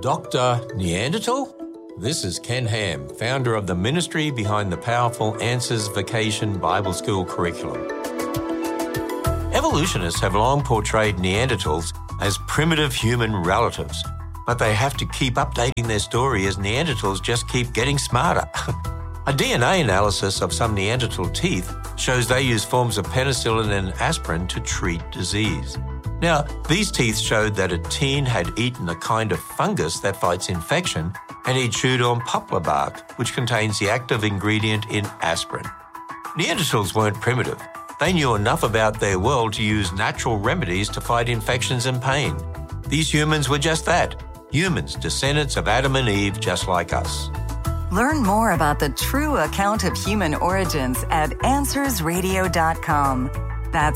Dr. Neanderthal? This is Ken Ham, founder of the ministry behind the powerful Answers Vacation Bible School curriculum. Evolutionists have long portrayed Neanderthals as primitive human relatives, but they have to keep updating their story as Neanderthals just keep getting smarter. A DNA analysis of some Neanderthal teeth shows they use forms of penicillin and aspirin to treat disease. Now, these teeth showed that a teen had eaten a kind of fungus that fights infection, and he chewed on poplar bark, which contains the active ingredient in aspirin. Neanderthals weren't primitive. They knew enough about their world to use natural remedies to fight infections and pain. These humans were just that. Humans, descendants of Adam and Eve, just like us. Learn more about the true account of human origins at AnswersRadio.com. That's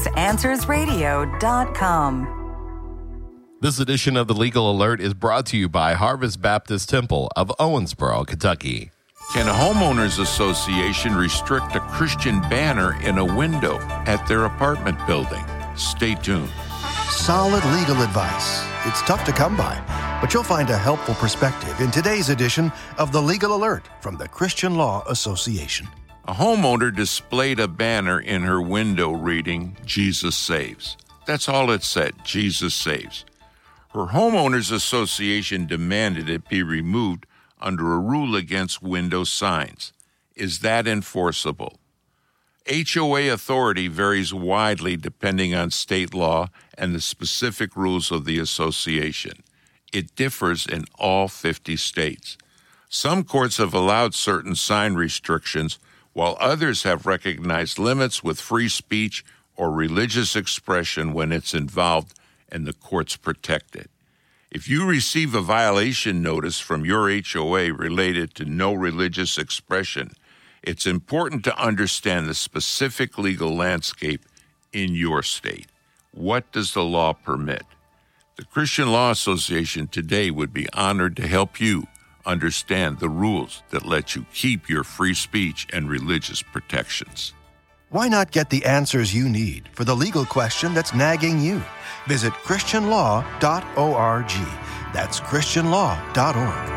AnswersRadio.com. This edition of the Legal Alert is brought to you by Harvest Baptist Temple of Owensboro, Kentucky. Can a homeowners association restrict a Christian banner in a window at their apartment building? Stay tuned. Solid legal advice. It's tough to come by, but you'll find a helpful perspective in today's edition of the Legal Alert from the Christian Law Association. A homeowner displayed a banner in her window reading, Jesus Saves. That's all it said, Jesus Saves. Her homeowners association demanded it be removed under a rule against window signs. Is that enforceable? HOA authority varies widely depending on state law and the specific rules of the association. It differs in all 50 states. Some courts have allowed certain sign restrictions, while others have recognized limits with free speech or religious expression when it's involved and the courts protect it. If you receive a violation notice from your HOA related to no religious expression, it's important to understand the specific legal landscape in your state. What does the law permit? The Christian Law Association today would be honored to help you understand the rules that let you keep your free speech and religious protections. Why not get the answers you need for the legal question that's nagging you? Visit christianlaw.org. That's christianlaw.org.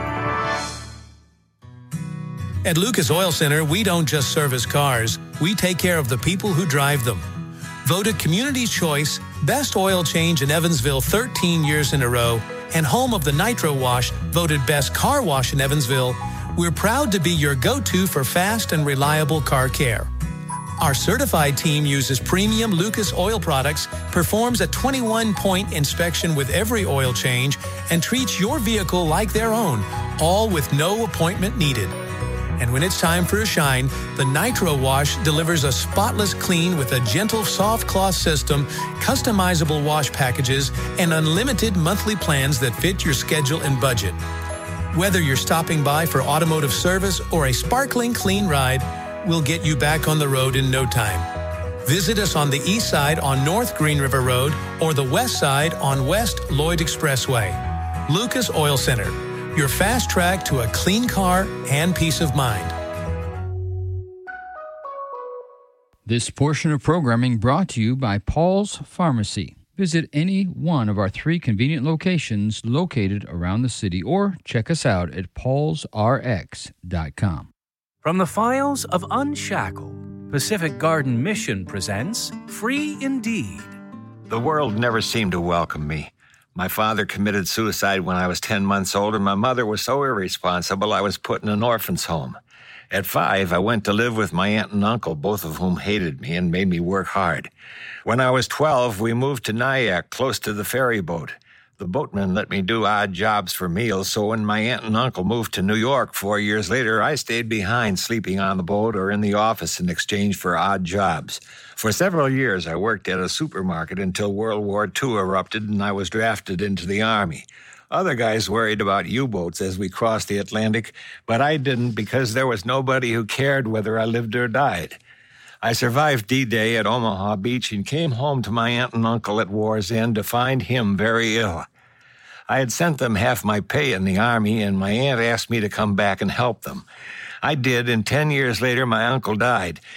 At Lucas Oil Center, we don't just service cars, we take care of the people who drive them. Voted Community's Choice, Best Oil Change in Evansville 13 years in a row, and home of the Nitro Wash, voted Best Car Wash in Evansville, we're proud to be your go-to for fast and reliable car care. Our certified team uses premium Lucas oil products, performs a 21-point inspection with every oil change, and treats your vehicle like their own, all with no appointment needed. And when it's time for a shine, the Nitro Wash delivers a spotless clean with a gentle soft cloth system, customizable wash packages, and unlimited monthly plans that fit your schedule and budget. Whether you're stopping by for automotive service or a sparkling clean ride, we'll get you back on the road in no time. Visit us on the east side on North Green River Road or the west side on West Lloyd Expressway. Lucas Oil Center, your fast track to a clean car and peace of mind. This portion of programming brought to you by Paul's Pharmacy. Visit any one of our 3 convenient locations located around the city or check us out at paulsrx.com. From the files of Unshackled, Pacific Garden Mission presents Free Indeed. The world never seemed to welcome me. My father committed suicide when I was 10 months old, and my mother was so irresponsible I was put in an orphan's home. At 5, I went to live with my aunt and uncle, both of whom hated me and made me work hard. When I was 12, we moved to Nyack, close to the ferry boat. The boatman let me do odd jobs for meals, so when my aunt and uncle moved to New York 4 years later, I stayed behind, sleeping on the boat or in the office in exchange for odd jobs. For several years, I worked at a supermarket until World War II erupted and I was drafted into the Army. Other guys worried about U-boats as we crossed the Atlantic, but I didn't because there was nobody who cared whether I lived or died. I survived D-Day at Omaha Beach and came home to my aunt and uncle at war's end to find him very ill. I had sent them half my pay in the Army, and my aunt asked me to come back and help them. I did, and 10 years later, my uncle died.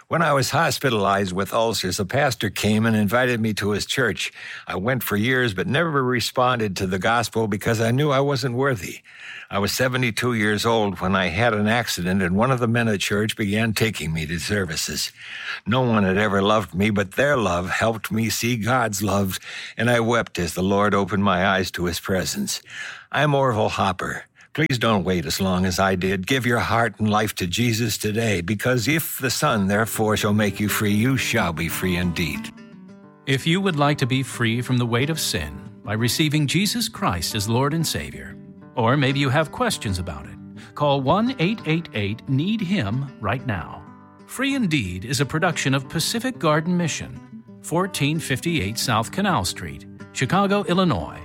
When I was hospitalized with ulcers, a pastor came and invited me to his church. I went for years but never responded to the gospel because I knew I wasn't worthy. I was 72 years old when I had an accident, and one of the men at church began taking me to services. No one had ever loved me, but their love helped me see God's love, and I wept as the Lord opened my eyes to his presence. I'm Orville Hopper. Please don't wait as long as I did. Give your heart and life to Jesus today, because if the Son, therefore, shall make you free, you shall be free indeed. If you would like to be free from the weight of sin by receiving Jesus Christ as Lord and Savior, or maybe you have questions about it, call 1-888-NEED-HIM right now. Free Indeed is a production of Pacific Garden Mission, 1458 South Canal Street, Chicago, Illinois,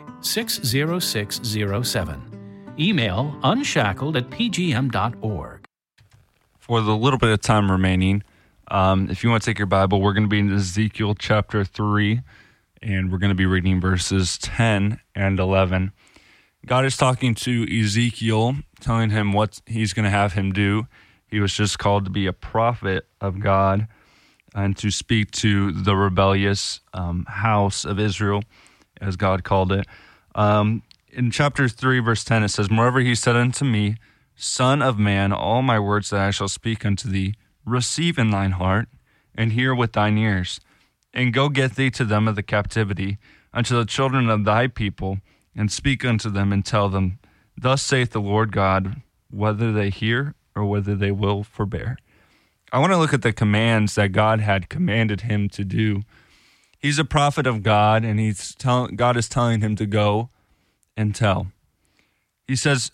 60607. Email unshackled@pgm.org. For the little bit of time remaining, if you want to take your Bible, we're going to be in Ezekiel chapter 3, and we're going to be reading verses 10 and 11. God is talking to Ezekiel, telling him what he's going to have him do. He was just called to be a prophet of God and to speak to the rebellious house of Israel, as God called it. In chapter 3, verse 10, it says, Moreover he said unto me, Son of man, all my words that I shall speak unto thee, receive in thine heart, and hear with thine ears, and go get thee to them of the captivity, unto the children of thy people, and speak unto them, and tell them, Thus saith the Lord God, whether they hear or whether they will forbear. I want to look at the commands that God had commanded him to do. He's a prophet of God, and God is telling him to go and tell. He says,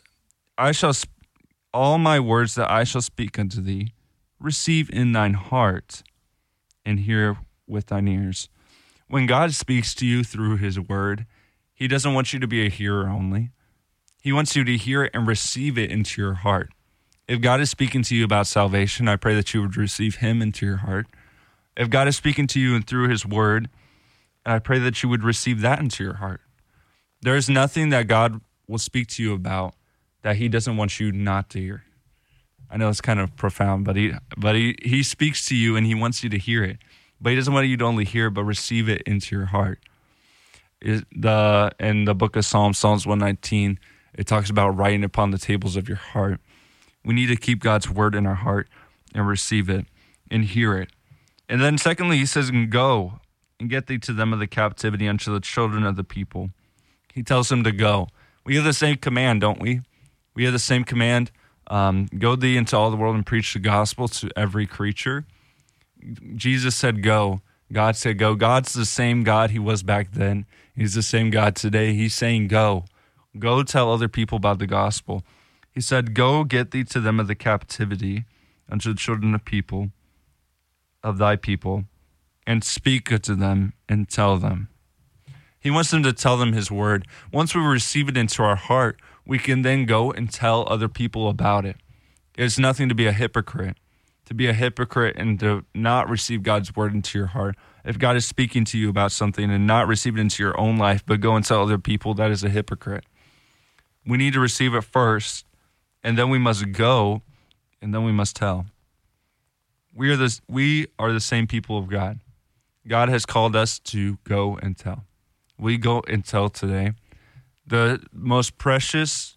all my words that I shall speak unto thee, receive in thine heart, and hear with thine ears. When God speaks to you through his word, he doesn't want you to be a hearer only. He wants you to hear it and receive it into your heart. If God is speaking to you about salvation, I pray that you would receive him into your heart. If God is speaking to you and through his word, I pray that you would receive that into your heart. There is nothing that God will speak to you about that he doesn't want you not to hear. I know it's kind of profound, but he speaks to you and he wants you to hear it. But he doesn't want you to only hear it, but receive it into your heart. In the book of Psalms 119, it talks about writing upon the tables of your heart. We need to keep God's word in our heart and receive it and hear it. And then secondly, he says, Go and get thee to them of the captivity unto the children of the people. He tells him to go. We have the same command, don't we? We have the same command. Go thee into all the world and preach the gospel to every creature. Jesus said go. God said go. God's the same God he was back then. He's the same God today. He's saying go. Go tell other people about the gospel. He said, Go get thee to them of the captivity unto the children of people, of thy people, and speak unto them and tell them. He wants them to tell them his word. Once we receive it into our heart, we can then go and tell other people about it. It's nothing to be a hypocrite. To be a hypocrite and to not receive God's word into your heart. If God is speaking to you about something and not receive it into your own life, but go and tell other people, that is a hypocrite. We need to receive it first, and then we must go, and then we must tell. We are the same people of God. God has called us to go and tell. We go and tell today. The most precious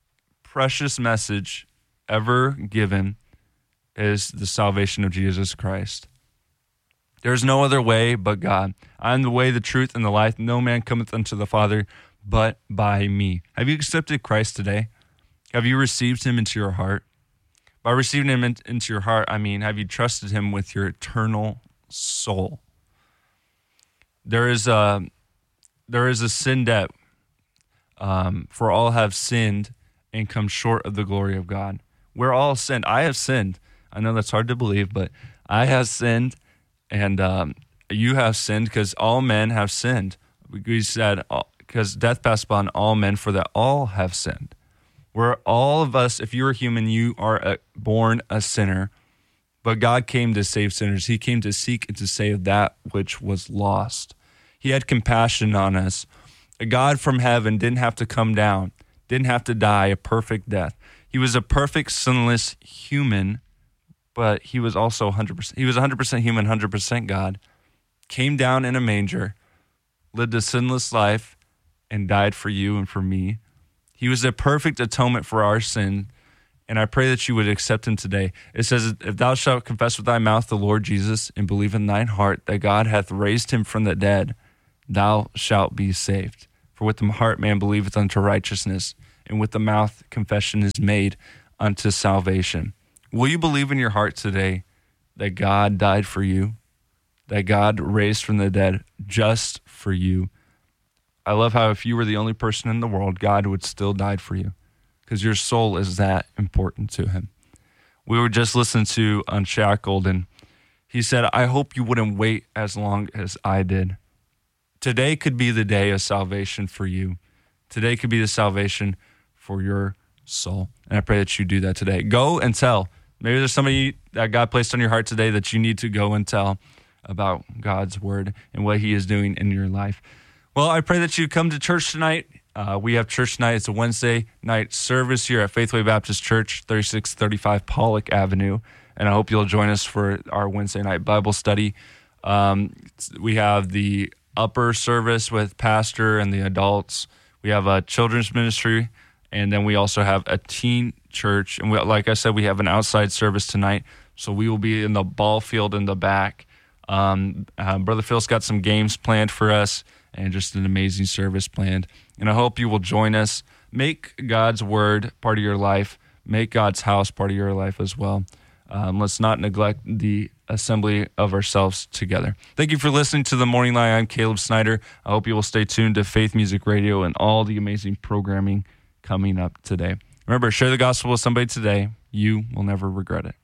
message ever given is the salvation of Jesus Christ. There's no other way but God. I am the way, the truth, and the life. No man cometh unto the Father but by me. Have you accepted Christ today? Have you received him into your heart? By receiving him into your heart, I mean, have you trusted him with your eternal soul? There is a sin debt. For all have sinned and come short of the glory of God. We're all sinned. I have sinned. I know that's hard to believe, but I have sinned, and you have sinned, because all men have sinned. We said, because death passed upon all men, for that all have sinned. We're all of us, if you're a human, you are born a sinner, but God came to save sinners. He came to seek and to save that which was lost. He had compassion on us. A God from heaven didn't have to come down, didn't have to die a perfect death. He was a perfect, sinless human, but he was also 100%. He was 100% human, 100% God, came down in a manger, lived a sinless life, and died for you and for me. He was a perfect atonement for our sin, and I pray that you would accept him today. It says, if thou shalt confess with thy mouth the Lord Jesus and believe in thine heart that God hath raised him from the dead, thou shalt be saved. For with the heart man believeth unto righteousness, and with the mouth confession is made unto salvation. Will you believe in your heart today that God died for you, that God raised from the dead just for you? I love how if you were the only person in the world, God would still die for you because your soul is that important to him. We were just listening to Unshackled, and he said, I hope you wouldn't wait as long as I did. Today could be the day of salvation for you. Today could be the salvation for your soul. And I pray that you do that today. Go and tell. Maybe there's somebody that God placed on your heart today that you need to go and tell about God's word and what he is doing in your life. Well, I pray that you come to church tonight. We have church tonight. It's a Wednesday night service here at Faithway Baptist Church, 3635 Pollock Avenue. And I hope you'll join us for our Wednesday night Bible study. We have the upper service with pastor and the adults. We have a children's ministry, and then we also have a teen church. And like I said, we have an outside service tonight, so we will be in the ball field in the back. Brother Phil's got some games planned for us and just an amazing service planned. And I hope you will join us. Make God's word part of your life. Make God's house part of your life as well. Let's not neglect the assembly of ourselves together. Thank you for listening to The Morning Light. I'm Caleb Snyder. I hope you will stay tuned to Faith Music Radio and all the amazing programming coming up today. Remember, share the gospel with somebody today. You will never regret it.